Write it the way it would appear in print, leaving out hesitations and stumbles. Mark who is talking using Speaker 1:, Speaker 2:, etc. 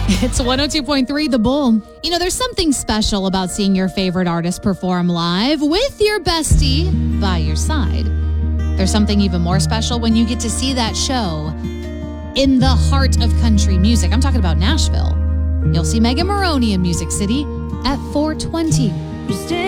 Speaker 1: It's 102.3 The Bull. You know, there's something special about seeing your favorite artist perform live with your bestie by your side. There's something even more special when you get to see that show in the heart of country music. I'm talking about Nashville. You'll see Megan Moroney in Music City at 4:20.